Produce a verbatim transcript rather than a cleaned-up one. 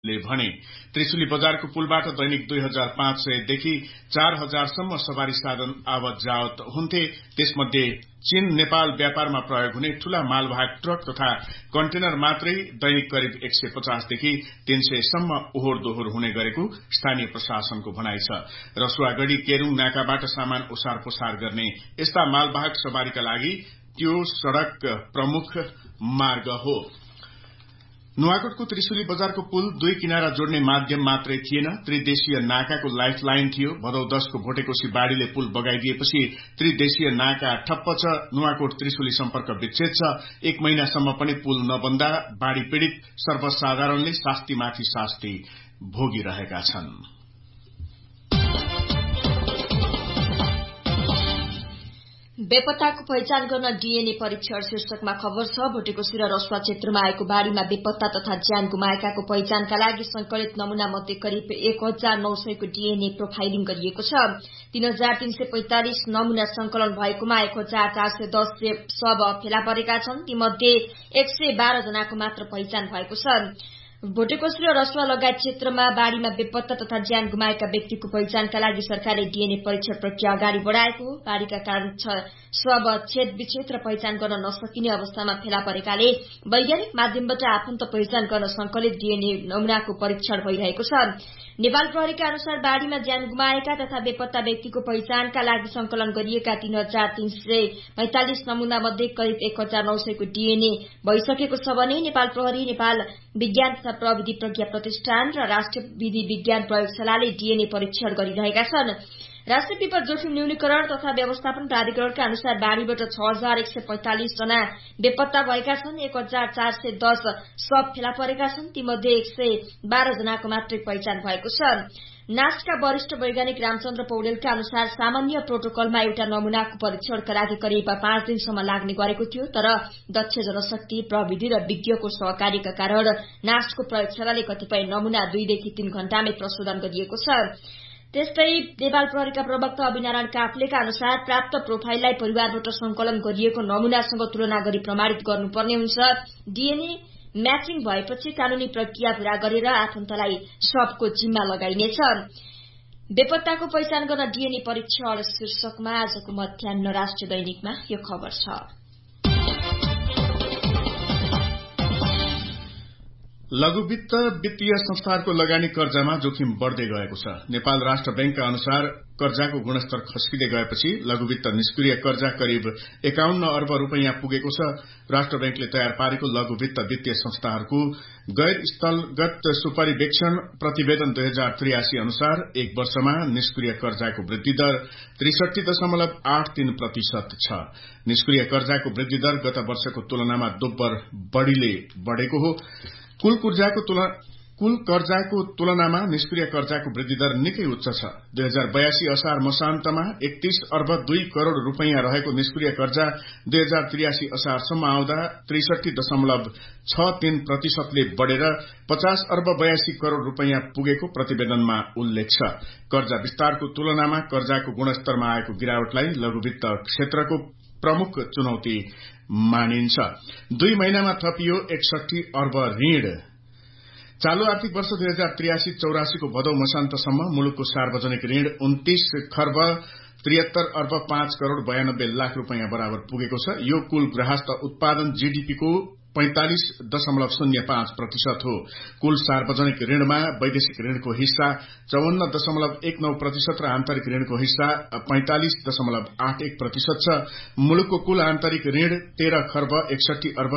ले भने त्रिशुली बजारको पुलबाट दैनिक दुई हजार पाँच सय देखि चार हजारसम्म सवारी साधन आवत जावत हुन्थे। त्यसमध्ये चीन नेपाल व्यापारमा प्रयोग हुने ठूला मालवाहक ट्रक तथा कन्टेनर मात्रै दैनिक करिब एक सय पचासदेखि तीन सय सम्म ओहोर दोहोर हुने गरेको स्थानीय प्रशासनको भनाइ छ। रसुवागढ़ी केरूङ नाकाबाट सामान ओसार पोसार गर्ने यस्ता मालवाहक सवारीका लागि त्यो सड़क प्रमुख मार्ग हो। नुवाकोटको त्रिशुली बजारको पुल दुई किनारा जोड्ने माध्यम मात्रै थिएन, त्रिदेशीय नाकाको लाइफलाइन थियो। भदौ दशको भोटेकोशी बाढ़ीले पुल बगाइदिएपछि त्रिदेशीय नाका ठप्प छ। नुवाकोट त्रिशुली सम्पर्क विच्छेद छ। एक महिनासम्म पनि पुल नबन्दा बाढ़ी पीड़ित सर्वसाधारणले शास्तिमाथि शास्ति भोगिरहेका छन्। बेपत्ताको पहिचान गर्न डीएनए परीक्षण शीर्षकमा खबर छ। भोटेकोशी र रसुवा क्षेत्रमा आएको बाढ़ीमा बेपत्ता तथा ज्यान गुमाएकाको पहिचानका लागि संकलित नमूना मध्ये करिब एक हजार नौ सयको डीएनए प्रोफाइलिङ गरिएको छ। तीन हजार तीन सय पैंतालिस नमूना संकलन भएकोमा एक हजार चार सय दस शव फेला परेका छन्। तीमध्ये एक सय बाह्र जनाको मात्र पहिचान भएको छ। भोटेकोशी र रसुवा लगायत क्षेत्रमा बाढ़ीमा बेपत्ता तथा ज्यान गुमाएका व्यक्तिको पहिचानका लागि सरकारले डीएनए परीक्षण प्रक्रिया अगाडि बढ़ाएको हो। बाढ़ीका कारण शव छेद विच्छेद र पहिचान गर्न नसकिने अवस्थामा फेला परेकाले वैज्ञानिक माध्यमबाट आफन्त पहिचान गर्न संकलित डीएनए नमूनाको परीक्षण भइरहेको छ। नेपाल प्रहरीका अनुसार बाढ़ीमा ज्यान गुमाएका तथा बेपत्ता व्यक्तिको पहिचानका लागि संकलन गरिएका तीन हजार तीन सय पैंतालिस नमूना मध्ये करिब एक हजार नौ सयको डीएनए भइसकेको छ भने नेपाल प्रहरी, नेपाल विज्ञान तथा प्रविधि प्रज्ञा प्रतिष्ठान र राष्ट्रिय विधि विज्ञान प्रयोगशालाले डीएनए परीक्षण गरिरहेका छन्। राष्ट्रिय विपद जोखिम न्यूनीकरण तथा व्यवस्थापन प्राधिकरणका अनुसार बाढ़ीबाट छ हजार एक सय पैंतालिस जना बेपत्ता भएका छन्। एक हजार चार सय दस शव फेला परेका छन्। तीमध्ये एक सय बाह्र जनाको मात्रै पहिचान भएको छ। नास्टका वरिष्ठ वैज्ञानिक रामचन्द्र पौडेलका अनुसार सामान्य प्रोटोकलमा एउटा नमूनाको परीक्षणका लागि करिब पाँच दिनसम्म लाग्ने गरेको थियो, तर दक्ष जनशक्ति, प्रविधि र विज्ञको सहकार्यका कारण नास्टको प्रयोगशालाले कतिपय नमूना दुईदेखि तीन घण्टामै प्रशोधन गरिएको छ। त्यस्तै नेपाल प्रहरीका प्रवक्ता अभिनारायण काफ्लेका अनुसार प्राप्त प्रोफाइललाई परिवारबाट संकलन गरिएको नमूनासँग तुलना गरी प्रमाणित गर्नुपर्ने हुन्छ। डीएनए म्याचिङ भएपछि कानूनी प्रक्रिया पूरा गरेर आफन्तलाई शवको जिम्मा लगाइनेछ। बेपत्ताको पहिचान गर्न डीएनए परीक्षण शीर्षकमा आजको मध्याह्न राष्ट्रिय दैनिकमा यो खबर छ। लघु वित्त वित्तीय संस्थाहरूको लगानी कर्जामा जोखिम बढ़दै गएको छ। नेपाल राष्ट्र बैंकका अनुसार कर्जाको गुणस्तर खस्किँदै गएपछि लघु वित्त निष्क्रिय कर्जा करिब एकाउन्न अर्ब रूपैयाँ पुगेको छ। राष्ट्र बैंकले तयार पारेको लघु वित्त वित्तीय संस्थाहरूको गैर स्थलगत सुपरिवेक्षण प्रतिवेदन दुई हजार त्रियासी अनुसार एक वर्षमा निष्क्रिय कर्जाको वृद्धि दर त्रिसठी दशमलव आठ तीन प्रतिशत छ। निष्क्रिय कर्जाको वृद्धि दर गत वर्षको तुलनामा दोब्बर बढ़ीले बढ़ेको हो। कुल कर्जाको तुलना कुल कर्जाको तुलनामा निष्क्रिय कर्जाको वृद्धि दर निकै उच्च छ। दुई हजार बयासी असार मसान्तमा एकतीस अर्ब दुई करोड़ रूपैयाँ रहेको निष्क्रिय कर्जा दुई हजार त्रियासी असारसम्म आउँदा त्रिसठी दशमलव छ तीन प्रतिशतले बढ़ेर पचास अर्ब बयासी करोड़ रूपैयाँ पुगेको प्रतिवेदनमा उल्लेख छ। कर्जा विस्तारको तुलनामा कर्जाको गुणस्तरमा आएको गिरावटलाई लघु वित्त क्षेत्रको प्रमुख चुनौती मानिन्छ। दुई महिनामा थपियो एकसठी अर्ब ऋण। चालू आर्थिक वर्ष दुई हजार त्रियासी चौरासीको भदौ मसान्तसम्म मुलुकको सार्वजनिक ऋण उन्तीस खर्ब त्रिहत्तर अर्ब पाँच करोड़ बयानब्बे लाख रूपैयाँ बराबर पुगेको छ। यो कुल गृहस्थ उत्पादन जीडीपीको पैंतालिस दशमलव शून्य पाँच प्रतिशत हो। कुल सार्वजनिक ऋणमा वैदेशिक ऋणको हिस्सा चौवन्न दशमलव एक नौ प्रतिशत र आन्तरिक ऋणको हिस्सा पैंतालिस दशमलव आठ एक प्रतिशत छ। मुलुकको कुल आन्तरिक ऋण तेह्र खर्ब एकसठी अर्ब